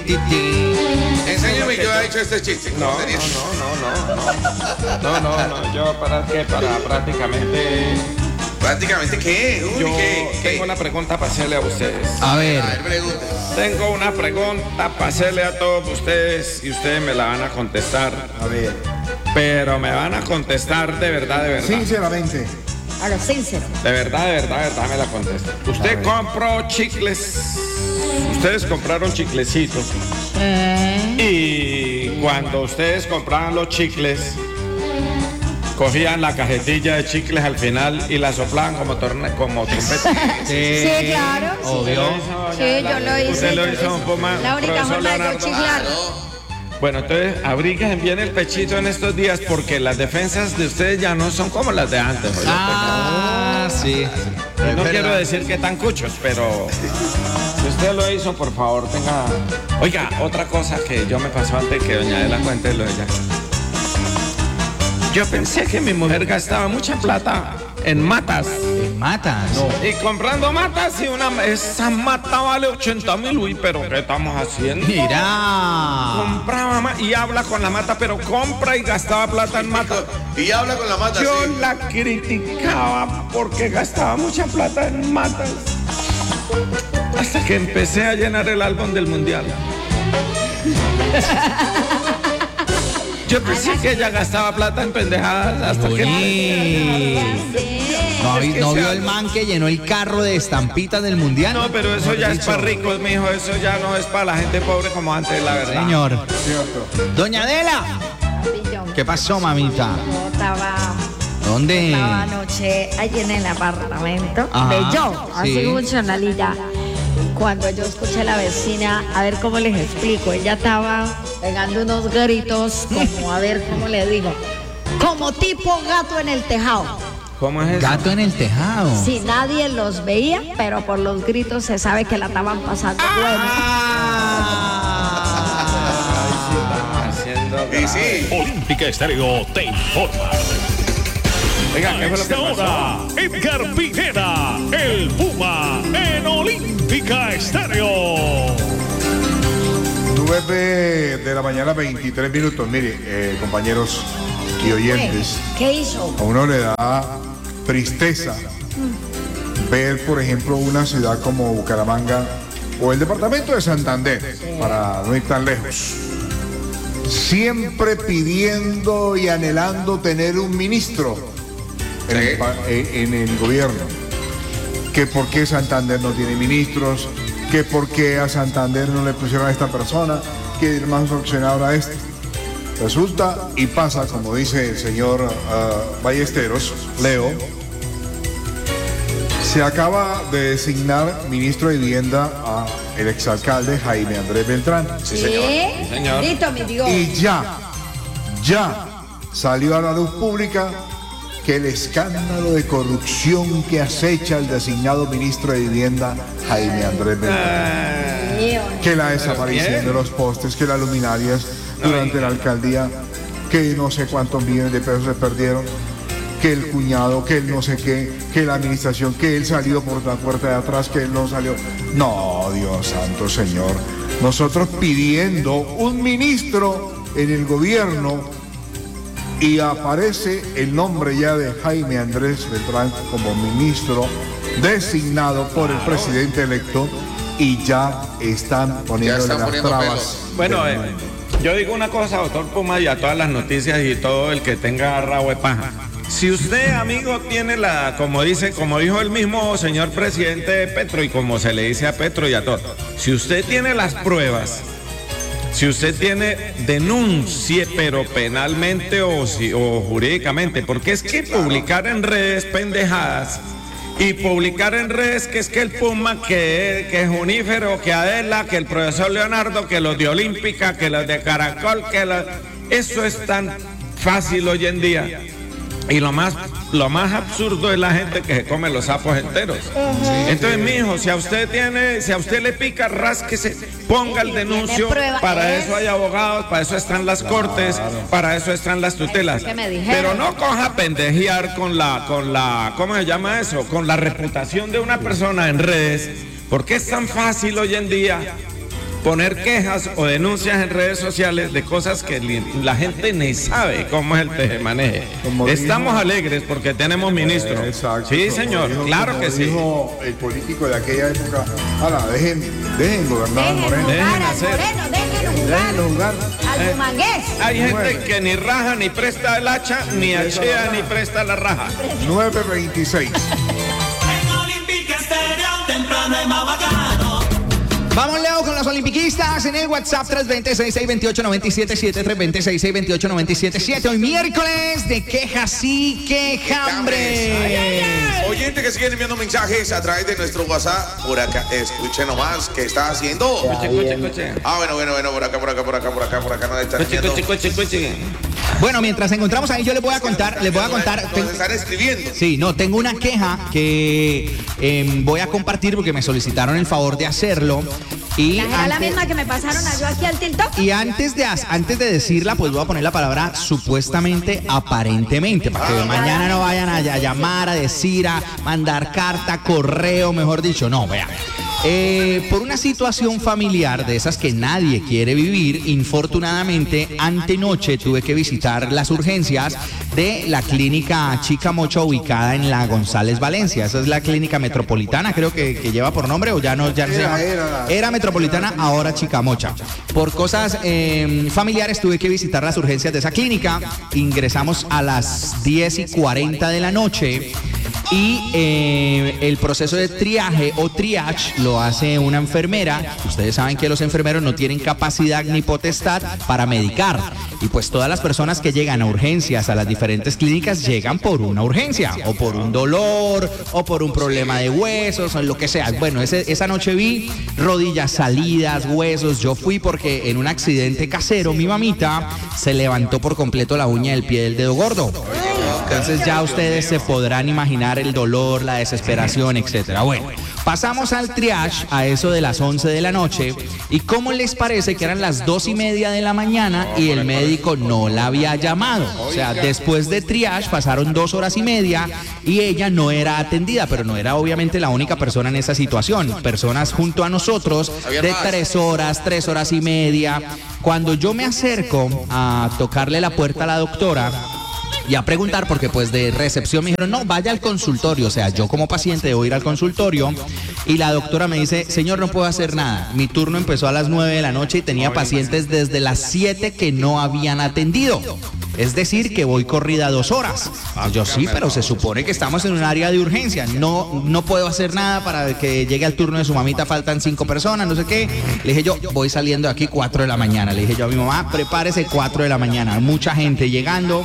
Enséñame qué ha hecho este chiste. No, yo para prácticamente... ¿Prácticamente qué? Uy, Yo ¿qué? tengo una pregunta para hacerle a ustedes. A ver, Pregunta. Tengo una pregunta para hacerle a todos ustedes y ustedes me la van a contestar. A ver. Pero me van a contestar de verdad, de verdad. Sinceramente. A lo sincero. De verdad me la contesta. Usted compró chicles. Ustedes compraron chiclecitos. Y cuando ustedes compraban los chicles, cogían la cajetilla de chicles al final y la soplaban como trompeta. Sí, claro. obvio. Sí, yo lo hice. Usted lo hizo un poco más. La única profesor forma de Leonardo. chiflar. Bueno, entonces abríguense bien el pechito en estos días porque las defensas de ustedes ya no son como las de antes. ¿oye? Sí. Y no quiero decir que tan cuchos, pero si usted lo hizo, por favor, tenga... Oiga, otra cosa que yo me pasó antes que doña Adela cuente lo de ella. Yo pensé que mi mujer gastaba mucha plata en matas. Matas. Y comprando matas y esa mata vale 80,000, uy, pero ¿qué estamos haciendo? Mira. Compraba y habla con la mata, pero compra y gastaba plata en matas. Y habla con la mata. Yo sí. la criticaba porque gastaba mucha plata en matas. Hasta que empecé a llenar el álbum del mundial. Yo pensé que ella gastaba plata en pendejadas hasta que... ¿No vio el man que llenó el carro de estampitas del mundial? No, pero eso ya es para ricos, mijo. Eso ya no es para la gente pobre como antes, la verdad. Señor. Doña Adela. ¿Qué pasó, mamita? Yo estaba ¿Dónde? anoche allí en el apartamento Ajá, de yo, así sí. funcionalidad. Cuando yo escuché a la vecina, a ver cómo les explico, ella estaba pegando unos gritos, como a ver cómo le digo, como tipo gato en el tejado. ¿Cómo es eso? Gato en el tejado. Si nadie los veía, pero por los gritos se sabe que la estaban pasando bueno. Haciendo Y sí. Olímpica Estéreo te informa. Oiga, ¿qué fue lo que Esta pasó? hora, Edgar Pineda, el Puma, en Olímpica Estéreo. 9 de la mañana, 23 minutos. Mire, compañeros y oyentes, ¿Qué hizo? a uno le da tristeza ver, por ejemplo, una ciudad como Bucaramanga o el departamento de Santander, para no ir tan lejos, siempre pidiendo y anhelando tener un ministro en el gobierno. Que por qué Santander no tiene ministros, que por qué a Santander no le pusieron a esta persona, que el más opcionado a este. Resulta y pasa, como dice el señor Ballesteros, Leo, se acaba de designar ministro de Vivienda a el exalcalde Jaime Andrés Beltrán. Sí, señor. Sí, señor. Listo, mi Dios. Y ya salió a la luz pública que el escándalo de corrupción que acecha al designado ministro de Vivienda Jaime Andrés Beltrán, que la desaparición de los postes, que las luminarias durante la alcaldía, que no sé cuántos millones de pesos se perdieron, que el cuñado, que él no sé qué, que la administración, que él salió por la puerta de atrás, que él no salió. No, Dios santo Señor, nosotros pidiendo un ministro en el gobierno y aparece el nombre ya de Jaime Andrés Beltrán como ministro designado por el presidente electo y ya están poniéndole las poniendo trabas. pelos. Bueno, yo digo una cosa, doctor Puma, y a todas las noticias y todo el que tenga rabo de paja. Si usted, amigo, tiene como dijo el mismo señor presidente Petro y como se le dice a Petro y a todos, si usted tiene las pruebas, si usted tiene denuncie, pero penalmente o jurídicamente, porque es que publicar en redes pendejadas y publicar en redes que es que el Puma, que es Junífero, que Adela, que el profesor Leonardo, que los de Olímpica, que los de Caracol, eso es tan fácil hoy en día. Y lo más absurdo es la gente que se come los sapos enteros. Entonces, mijo, si a usted le pica, rásquese, ponga el denuncio. Para eso hay abogados, para eso están las cortes, para eso están las tutelas. Pero no coja pendejear con la, ¿cómo se llama eso? Con la reputación de una persona en redes, porque es tan fácil hoy en día poner quejas o denuncias en redes sociales de cosas que la gente ni sabe cómo es el tejemaneje. Estamos alegres porque tenemos ministro. Exacto. Sí, señor, claro que sí. Dijo el político de aquella época, dejen gobernar al Moreno. Dejen jugar. Al Bumangués. Hay gente que ni raja ni presta el hacha, ni achea ni presta la raja. 9:26. Vamos, Leo, con los olimpiquistas en el WhatsApp 320-6628-977, 320-6628-977. Hoy miércoles de quejas y quejambres. Oyente que siguen enviando mensajes a través de nuestro WhatsApp. Por acá, escuche nomás, ¿qué está haciendo? Escuche. Bueno, por acá no está haciendo. Escuche. Bueno, mientras encontramos ahí, yo les voy a contar. Nos están escribiendo. Sí, no, tengo una queja que voy a compartir porque me solicitaron el favor de hacerlo. Y ¿Era la misma que me pasaron a yo aquí al TikTok? Y antes de decirla, pues voy a poner la palabra supuestamente, aparentemente, para que mañana no vayan a llamar, a decir, a mandar carta, correo, mejor dicho. No, vean. Por una situación familiar de esas que nadie quiere vivir, infortunadamente, antenoche tuve que visitar las urgencias de la clínica Chica Mocha ubicada en la González Valencia. Esa es la clínica metropolitana, creo que lleva por nombre, o ya no se llama. Era metropolitana, ahora Chica Mocha. Por cosas familiares tuve que visitar las urgencias de esa clínica. Ingresamos a las 10:40 de la noche. Y el proceso de triaje o triage lo hace una enfermera. Ustedes saben que los enfermeros no tienen capacidad ni potestad para medicar. Y pues todas las personas que llegan a urgencias a las diferentes clínicas llegan por una urgencia, o por un dolor, o por un problema de huesos, o lo que sea. Bueno, esa noche vi rodillas salidas, huesos. Yo fui porque en un accidente casero mi mamita se levantó por completo la uña del pie del dedo gordo. Entonces ya ustedes se podrán imaginar el dolor, la desesperación, etcétera. Bueno, pasamos al triage a eso de las 11 de la noche. ¿Y cómo les parece que eran las 2:30 de la mañana y el médico no la había llamado? O sea, después de triage pasaron 2 horas y media y ella no era atendida, pero no era obviamente la única persona en esa situación. Personas junto a nosotros de 3 horas, 3 horas y media. Cuando yo me acerco a tocarle la puerta a la doctora y a preguntar, porque pues de recepción me dijeron, no, vaya al consultorio. O sea, yo como paciente debo ir al consultorio. Y la doctora me dice, señor, no puedo hacer nada. Mi turno empezó a las 9 de la noche y tenía pacientes desde las 7 que no habían atendido. Es decir, que voy corrida 2 horas. Yo sí, pero se supone que estamos en un área de urgencia. No puedo hacer nada para que llegue al turno de su mamita. Faltan 5 personas, no sé qué. Le dije yo, voy saliendo de aquí 4 de la mañana. Le dije yo a mi mamá, prepárese 4 de la mañana. Mucha gente llegando.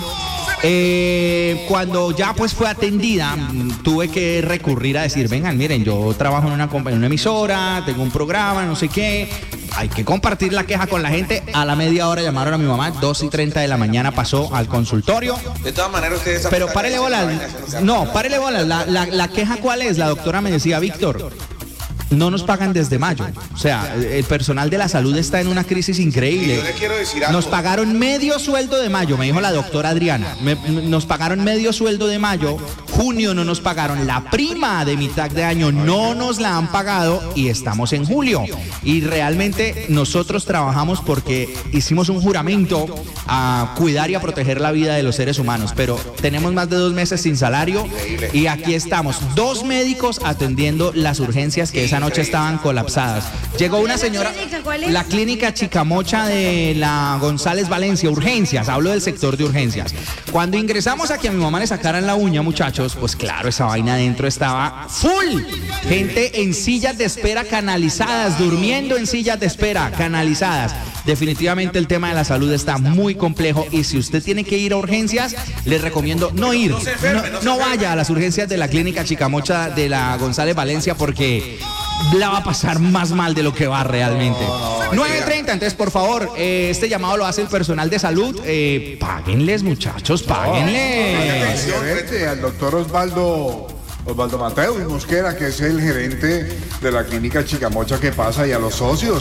Cuando ya pues fue atendida, tuve que recurrir a decir, vengan, miren, yo trabajo en una emisora, tengo un programa, no sé qué. Hay que compartir la queja con la gente. A la media hora llamaron a mi mamá, 2:30 de la mañana pasó al consultorio. De todas maneras, ustedes... Pero párele bolas. No, párele bolas. La queja, ¿cuál es? La doctora me decía, Víctor, no nos pagan desde mayo. O sea, el personal de la salud está en una crisis increíble. Yo le quiero decir algo. Nos pagaron medio sueldo de mayo, me dijo la doctora Adriana. Nos pagaron medio sueldo de mayo. Junio no nos pagaron. La prima de mitad de año no nos la han pagado y estamos en julio. Y realmente nosotros trabajamos porque hicimos un juramento a cuidar y a proteger la vida de los seres humanos. Pero tenemos más de 2 meses sin salario y aquí estamos. 2 médicos atendiendo las urgencias que esa noche estaban colapsadas. Llegó una señora, la clínica Chica Mocha de la González Valencia, urgencias, hablo del sector de urgencias. Cuando ingresamos a que a mi mamá le sacaran la uña, muchachos, pues claro, esa vaina adentro estaba full. Gente en sillas de espera canalizadas, durmiendo en sillas de espera canalizadas. Definitivamente el tema de la salud está muy complejo y si usted tiene que ir a urgencias, les recomiendo no ir. No vaya a las urgencias de la clínica Chica Mocha de la González Valencia porque la va a pasar más mal de lo que va realmente. 9:30, entonces por favor, este llamado lo hace el personal de salud. Páguenles, muchachos, páguenles. Al doctor Osvaldo Mateo y Mosquera, que es el gerente de la clínica Chica Mocha, que pasa, y a los socios,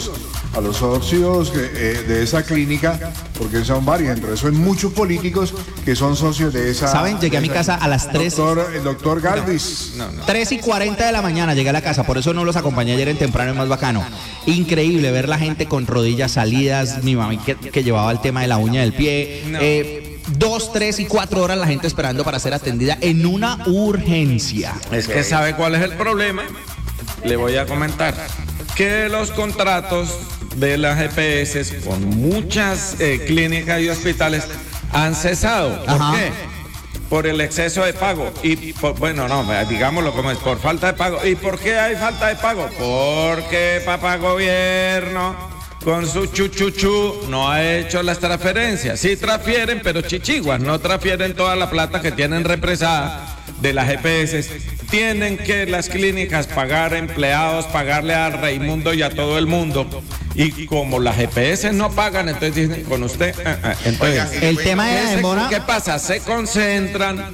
a los socios de esa clínica, porque son varios, entre eso hay muchos políticos que son socios de esa. ¿Saben? Llegué a mi casa a las 3. El doctor Galvis. No. 3:40 de la mañana llegué a la casa, por eso no los acompañé ayer en Temprano, es más bacano. Increíble ver la gente con rodillas salidas, mi mamá que llevaba el tema de la uña del pie. No. 2, 3 y 4 horas la gente esperando para ser atendida en una urgencia. Es que ¿sabe cuál es el problema? Le voy a comentar que los contratos de las EPS con muchas clínicas y hospitales han cesado. ¿Por Ajá. qué? Por el exceso de pago. Y digámoslo como es, por falta de pago. ¿Y por qué hay falta de pago? Porque papá gobierno con su chuchuchu no ha hecho las transferencias. Sí transfieren, pero chichiguas, no transfieren toda la plata que tienen represada de las EPS. Tienen que las clínicas pagar empleados, pagarle a Raimundo y a todo el mundo. Y como las EPS no pagan, entonces dicen con usted. Entonces, Oiga, El tema de la demora. ¿qué pasa? Se concentran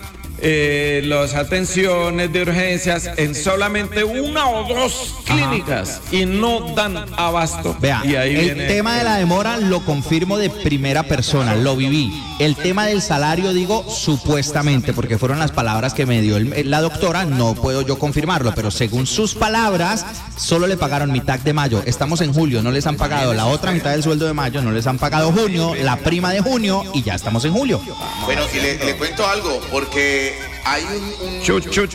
las atenciones de urgencias en solamente 1 o 2 clínicas y no dan abasto. Vea, y ahí el viene tema de la demora lo confirmo de primera persona, lo viví. El tema del salario digo supuestamente, porque fueron las palabras que me dio la doctora, no puedo yo confirmarlo, pero según sus palabras, solo le pagaron mitad de mayo. Estamos en julio, no les han pagado la otra mitad del sueldo de mayo, no les han pagado junio, la prima de junio y ya estamos en julio. Bueno, y le cuento algo, porque hay un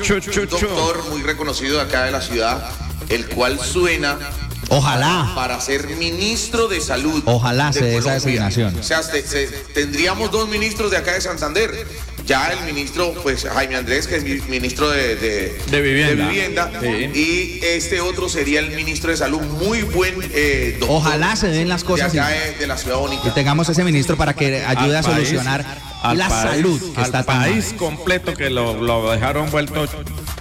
doctor muy reconocido de acá de la ciudad, el cual suena Ojalá. para ser ministro de salud. Ojalá se dé esa Colombia. designación. O sea, tendríamos 2 ministros de acá de Santander. Ya el ministro, pues Jaime Andrés, que es ministro de vivienda. Sí. Y este otro sería el ministro de salud, muy buen doctor. Ojalá se den las cosas de acá y de la ciudad bonita. tengamos ese ministro para que ayude a Al país, solucionar al la país, salud que al está tan mal. país completo que lo dejaron vuelto.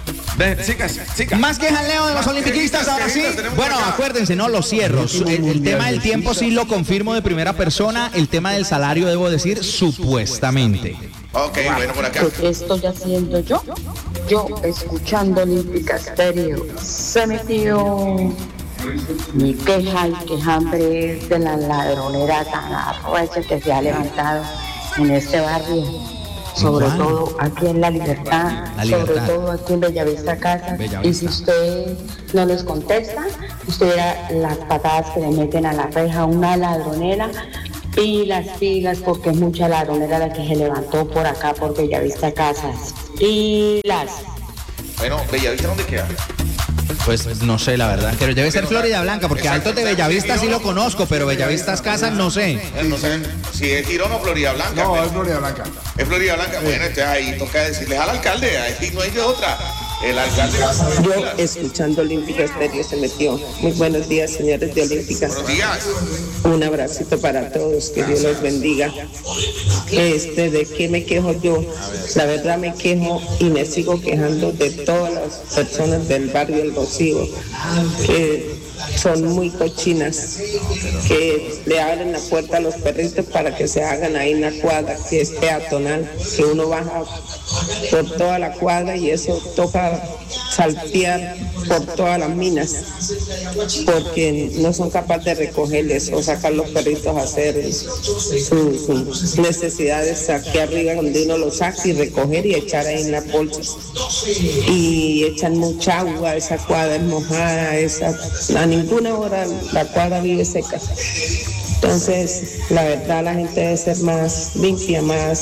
Siga. Más que jaleo de los Más olimpiquistas, quejitas, ahora sí. tenemos Bueno, por acá. acuérdense, no, los cierros. El tema del tiempo sí lo confirmo de primera persona. El tema del salario, debo decir, supuestamente. Ok, bueno, por acá. ¿Qué estoy haciendo yo? Yo escuchando Olímpica Estéreo. Se metió mi queja y quejambre de la ladronera tan arrecha que se ha levantado en este barrio. Sobre ¿Cuál? todo aquí en La Libertad, La Libertad. sobre todo aquí en Bellavista Casa. Bellavista. Y si usted no les contesta, usted verá las patadas que le meten a la reja, una ladronera. Pilas, porque es mucha ladronera la que se levantó por acá, por Bellavista Casas. Pilas. Bueno, Bellavista, ¿dónde queda? Pues no sé, la verdad. Pero debe ser Florida Blanca, porque Exacto, Altos de Bellavista sí lo conozco, pero Bellavistas Casas no sé. No sé si es Girón o Florida Blanca. No, pero- es Florida Blanca. Es Florida Blanca. Bueno, entonces ahí toca decirles al alcalde, ahí no hay de otra. El alcalde. Yo escuchando Olímpica Estéreo se metió. Muy buenos días, señores de Olímpica. Buenos días. Un abracito para todos, que Dios los bendiga. ¿De qué me quejo yo? La verdad me quejo y me sigo quejando de todas las personas del barrio El Rocío, que son muy cochinas, que le abren la puerta a los perritos para que se hagan ahí en la cuadra, que es peatonal, que uno baja por toda la cuadra y eso toca saltear por todas las minas, porque no son capaces de recogerles o sacar los perritos a hacer sus necesidades aquí arriba, donde uno los saca y recoger y echar ahí en las bolsas. Y echan mucha agua, esa cuadra es mojada, a ninguna hora la cuadra vive seca. Entonces, la verdad, la gente debe ser más limpia, más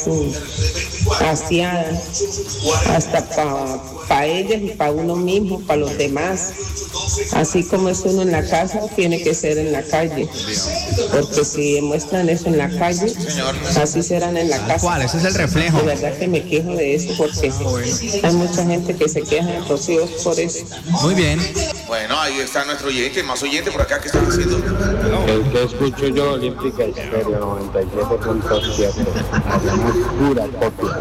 aseada, hasta para ellos y para uno mismo, para los demás. Así como es uno en la casa, tiene que ser en la calle. Porque si demuestran eso en la calle, así serán en la casa. ¿Cuál? Ese es el reflejo. De verdad que me quejo de eso, porque hay mucha gente que se queja de los hijos por eso. Muy bien. Bueno, ahí está nuestro oyente, más oyente por acá que están haciendo. El que escucho yo, Olímpica Estéreo 97.7, hacemos pura copia.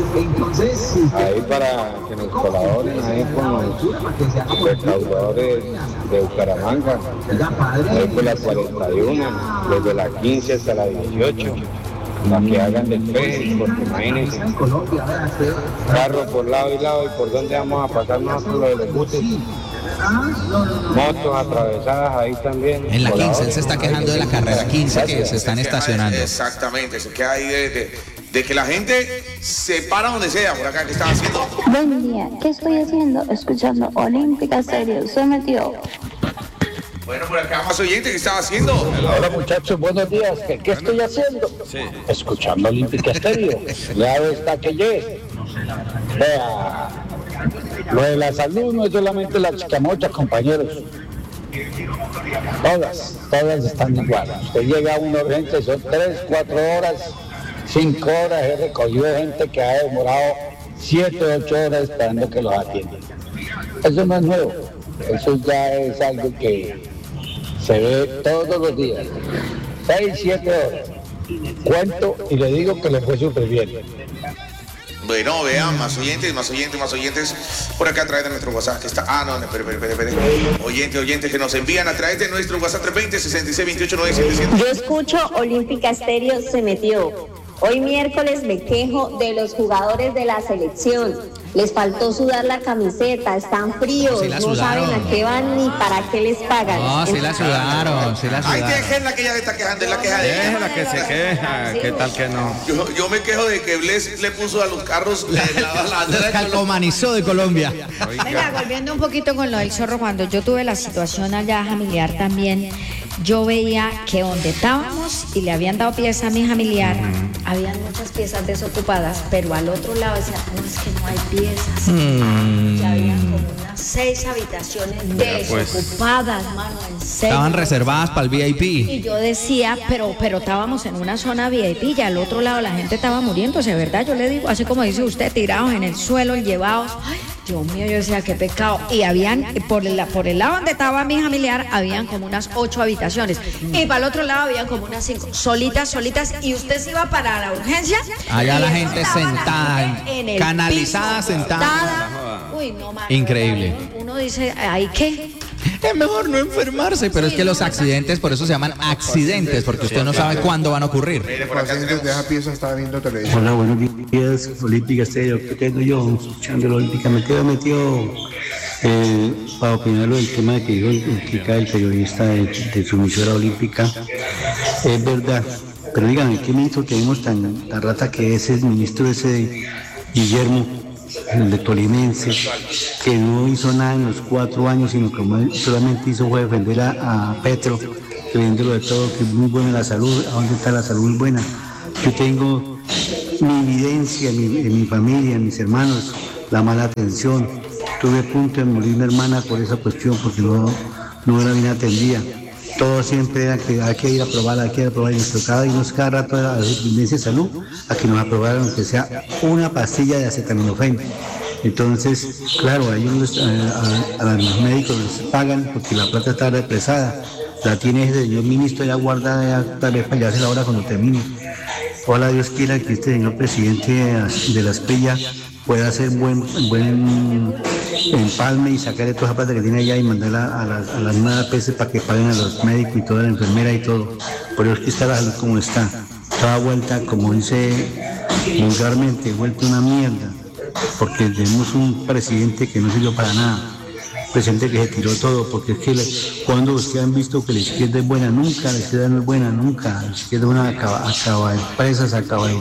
Ahí para que nos colaboren ahí con los recaudadores de Bucaramanga, ahí por la 41, desde la 15 hasta la 18, para que hagan despejes, porque imagínense, carro por lado y lado, y por dónde vamos a pasar nosotros lo de los buses. Motos atravesadas ahí también. En la 15, él se está quejando de la carrera 15 que se están estacionando. Exactamente, se queda ahí de que la gente se para donde sea. Por acá, ¿qué están haciendo? Buen día, ¿qué estoy haciendo? Escuchando Olímpica Estéreo, se metió. Bueno, por acá más oyente, ¿qué estaba haciendo? Hola muchachos, buenos días. ¿Qué estoy haciendo? Sí. Escuchando Olímpica Estéreo. Claro está que llegue. Vea, lo de la salud no es solamente las chicamochas, compañeros. Todas están igual. Usted llega a una urgencia, son 3, 4 horas, 5 horas. He recogido gente que ha demorado 7, 8 horas esperando que los atiendan. Eso no es nuevo. Eso ya es algo que se ve todos los días. 6, 7 horas. Cuento y le digo que le fue súper bien. Bueno, vean, más oyentes. Por acá a través de nuestro WhatsApp que está. Espere. Oyentes que nos envían a través de nuestro WhatsApp 320-6628-977. Yo escucho Olímpica Estéreo, se metió. Hoy miércoles me quejo de los jugadores de la selección. Les faltó sudar la camiseta, están fríos, no saben a qué van ni para qué les pagan. No, sí la sudaron. Ay, déjenla que ella se está quejando, es la queja de ella. Déjala que se queja, ¿qué tal que no? Yo me quejo de que Bless le puso a los carros la bandera calcomanizó de Colombia. Venga, volviendo un poquito con lo del zorro, cuando yo tuve la situación allá familiar también, yo veía que donde estábamos y le habían dado pieza a mi familiar, habían muchas piezas desocupadas, pero al otro lado decían, no, es que no hay piezas. Ya habían como unas 6 habitaciones desocupadas, mano, en serio. Estaban reservadas para el VIP. Y yo decía, pero estábamos en una zona VIP, y al otro lado la gente estaba muriéndose, ¿verdad? Yo le digo, así como dice usted, tirados en el suelo, llevados. Ay, Dios mío, yo decía, qué pecado. Y habían, por el lado donde estaba mi familiar, habían como unas 8 habitaciones. Y para el otro lado habían como unas 5, solitas. Y usted se iba para la urgencia. Allá la gente sentada, en el canalizada, piso, sentada. Uy, no, mano. Increíble. Uno dice, ¿ay qué? Es mejor no enfermarse, pero es que los accidentes, por eso se llaman accidentes, porque usted no sabe cuándo van a ocurrir. Pacientes de esa pieza estaba viendo televisión. Hola, buenos días, Olímpica Estéreo. ¿Qué tengo yo escuchando la Olímpica? Me quedo metido para opinarlo del tema de que dijo el periodista de su emisora olímpica. Es verdad, pero díganme, ¿qué ministro tenemos tan rata que es el ministro ese Guillermo, el de Tolimense, que no hizo nada en los 4 años, sino que solamente fue defender a Petro, creyéndolo de todo, que es muy buena la salud? ¿A dónde está la salud buena? Yo tengo mi evidencia en mi familia, en mis hermanos, la mala atención. Tuve a punto de morir mi hermana por esa cuestión, porque no era bien atendida. Todo siempre era que hay que ir a probar, y nos tocaba irnos cada rato a la dependencia de salud a que nos aprobaran aunque sea una pastilla de acetaminofén. Entonces, claro, a ellos a los médicos les pagan porque la plata está represada. La tiene ese señor ministro ya guardada, tal vez para allá la hora cuando termine. Ojalá Dios quiera que este señor presidente de la Esprilla pueda hacer buen empalme y sacarle toda esa plata que tiene allá y mandarla a las nuevas APS para que paguen a los médicos y toda la enfermera y todo. Por eso es que está la salud como está. Toda vuelta, como dice vulgarmente, vuelta una mierda. Porque tenemos un presidente que no sirvió para nada. Un presidente que se tiró todo, porque es que cuando ustedes han visto que la izquierda es buena, nunca, la izquierda no es buena, nunca. La izquierda es una acaba empresas, acabar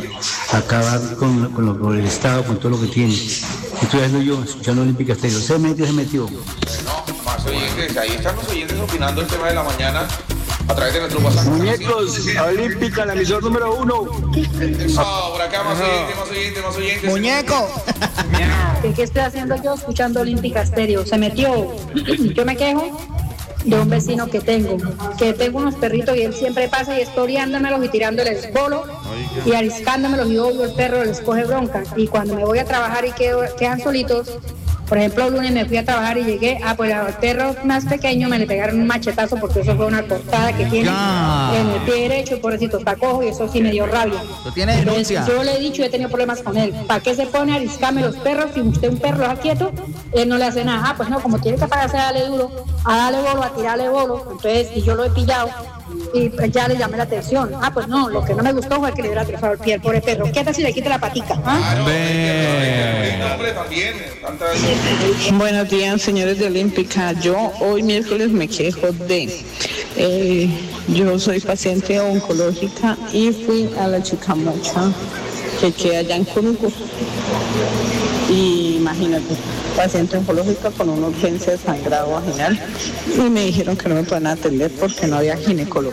con el Estado, con todo lo que tiene. Estoy haciendo yo, escuchando Olímpica Estéreo. Se metió. Bueno, más oyentes, ahí están los oyentes opinando el tema de la mañana a través de nuestro WhatsApp. Muñecos, Olímpica, la emisora número 1. Por acá más oyentes. ¡Muñeco! ¿Qué estoy haciendo yo escuchando Olímpica Estéreo? Se metió. Yo me quejo de un vecino que tengo unos perritos y él siempre pasa y estoreándomelos y tirándoles bolo y ariscándomelos, y obvio el perro les coge bronca. Y cuando me voy a trabajar y quedan solitos, por ejemplo, el lunes me fui a trabajar y llegué, pues al perro más pequeño me le pegaron un machetazo porque eso fue una cortada que tiene en el pie derecho, el pobrecito está cojo, y eso sí me dio rabia. ¿Tú tienes denuncia? Yo le he dicho, he tenido problemas con él. ¿Para qué se pone a ariscarme los perros? Si usted un perro lo deja quieto, él no le hace nada. Pues no, como tiene que pagarse a darle duro, a darle bolo, a tirarle bolo. Entonces, y yo lo he pillado, y pues ya le llamé la atención. Ah, pues no, lo que no me gustó fue que le hubiera trozado el pie al pobre perro. ¿Qué tal si le quita la patica? ¿Ah? Buenos días, señores de Olímpica. Yo hoy miércoles me quejo de... yo soy paciente oncológica y fui a la Chicamocha, que queda allá en Coruco. Y imagínate, paciente oncológica con una urgencia de sangrado vaginal. Y me dijeron que no me pueden atender porque no había ginecólogo.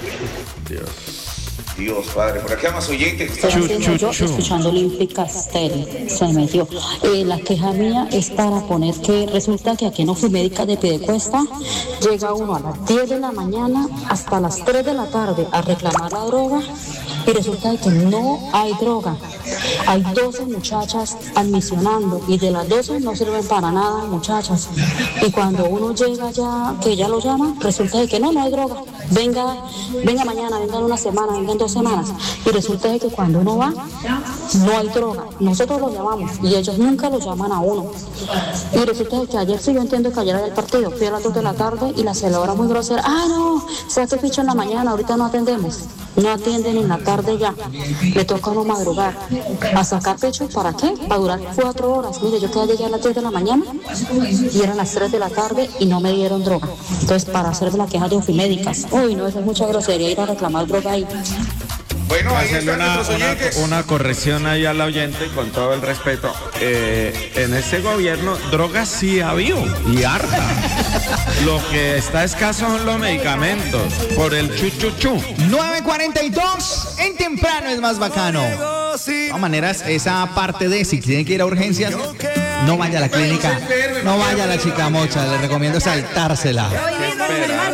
Dios, padre, por acá más oyentes. Yo escuchando Olímpica Estéreo, se metió. La queja mía es para poner que resulta que aquí en Ofimédica de Piedecuesta llega uno a las 10 de la mañana hasta las 3 de la tarde a reclamar la droga y resulta que no hay droga. Hay 12 muchachas admisionando y de las 12 no sirven para nada, muchachas. Y cuando uno llega ya, que ya lo llaman, resulta de que no hay droga. Venga mañana, venga en una semana, venga en 2 semanas. Y resulta de que cuando uno va, no hay droga. Nosotros lo llamamos y ellos nunca lo llaman a uno. Y resulta de que ayer, sí, yo entiendo que ayer era el partido, fui a las 2 de la tarde y la celadora muy grosera. No, se hace ficha en la mañana, ahorita no atendemos. No atienden en la tarde ya. Le toca a uno madrugar. ¿A sacar pecho? ¿Para qué? Para durar 4 horas. Mire, yo llegué a las 10 de la mañana y eran las 3 de la tarde y no me dieron droga. Entonces, para hacerme la queja de Ofimédicas. Uy, no, eso es mucha grosería ir a reclamar droga ahí. Bueno, ahí hacerle están una corrección ahí al oyente con todo el respeto. En este gobierno drogas sí ha habido y harta. Lo que está escaso son los medicamentos por el chuchuchu. 9:42 en temprano es más bacano. De todas maneras, esa parte de si tienen que ir a urgencias, no vaya a la clínica, no vaya a la Chicamocha, les recomiendo saltársela.